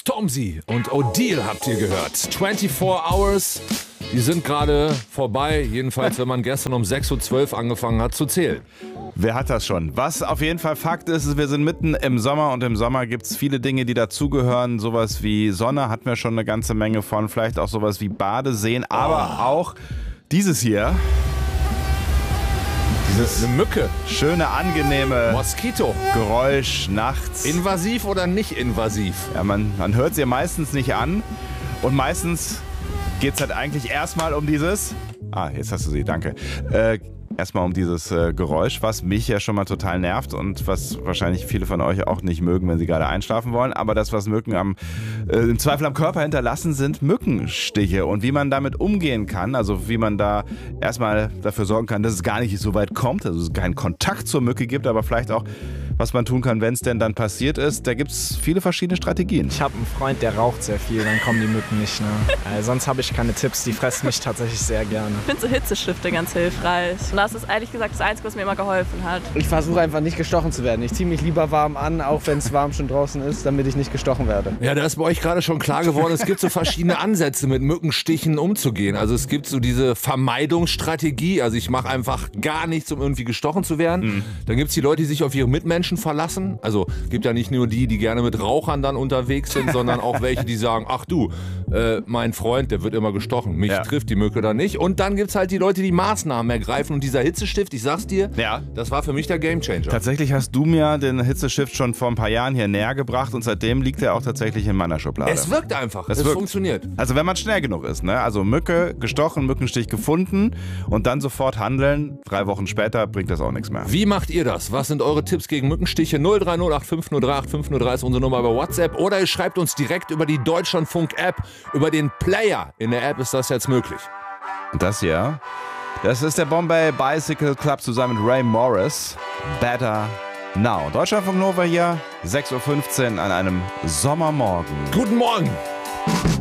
Stormzy und Odile habt ihr gehört. 24 Hours, die sind gerade vorbei. Jedenfalls, wenn man gestern um 6.12 Uhr angefangen hat zu zählen. Wer hat das schon? Was auf jeden Fall Fakt ist, wir sind mitten im Sommer und im Sommer gibt es viele Dinge, die dazugehören. Sowas wie Sonne hatten wir schon eine ganze Menge von. Vielleicht auch sowas wie Badeseen, aber auch dieses hier. Dieses Eine Mücke. schöne, angenehme Moskito. Geräusch nachts. Invasiv oder nicht invasiv? Ja, man hört sie meistens nicht an und meistens geht es halt eigentlich erstmal um dieses... jetzt hast du sie, danke. Erstmal um dieses Geräusch, was mich ja schon mal total nervt und was wahrscheinlich viele von euch auch nicht mögen, wenn sie gerade einschlafen wollen. Aber das, was Mücken im Zweifel am Körper hinterlassen, sind Mückenstiche. Und wie man damit umgehen kann, also wie man da erstmal dafür sorgen kann, dass es gar nicht so weit kommt, also es keinen Kontakt zur Mücke gibt, aber vielleicht auch, was man tun kann, wenn es denn dann passiert ist. Da gibt es viele verschiedene Strategien. Ich habe einen Freund, der raucht sehr viel, dann kommen die Mücken nicht. Ne? Sonst habe ich keine Tipps, die fressen mich tatsächlich sehr gerne. Ich finde so Hitzestifte ganz hilfreich. Und das ist ehrlich gesagt das Einzige, was mir immer geholfen hat. Ich versuche einfach nicht gestochen zu werden. Ich ziehe mich lieber warm an, auch wenn es warm schon draußen ist, damit ich nicht gestochen werde. Ja, da ist bei euch gerade schon klar geworden, es gibt so verschiedene Ansätze, mit Mückenstichen umzugehen. Also es gibt so diese Vermeidungsstrategie, also ich mache einfach gar nichts, um irgendwie gestochen zu werden. Dann gibt es die Leute, die sich auf ihre Mitmenschen verlassen. Also gibt ja nicht nur die gerne mit Rauchern dann unterwegs sind, sondern auch welche, die sagen, ach du, mein Freund, der wird immer gestochen, mich trifft die Mücke da nicht. Und dann gibt es halt die Leute, die Maßnahmen ergreifen und dieser Hitzestift, ich sag's dir, das war für mich der Gamechanger. Tatsächlich hast du mir den Hitzestift schon vor ein paar Jahren hier näher gebracht und seitdem liegt er auch tatsächlich in meiner Schublade. Es wirkt einfach, es wirkt. funktioniert. Also wenn man schnell genug ist, ne? Also Mücke gestochen, Mückenstich gefunden und dann sofort handeln. 3 Wochen später bringt das auch nichts mehr. Wie macht ihr das? Was sind eure Tipps gegen Mückenstiche? 03085038503 ist unsere Nummer bei WhatsApp oder ihr schreibt uns direkt über die Deutschlandfunk-App, über den Player. In der App ist das jetzt möglich. Und das hier, das ist der Bombay Bicycle Club zusammen mit Ray Morris. Better Now. Deutschlandfunk Nova hier, 6.15 Uhr an einem Sommermorgen. Guten Morgen!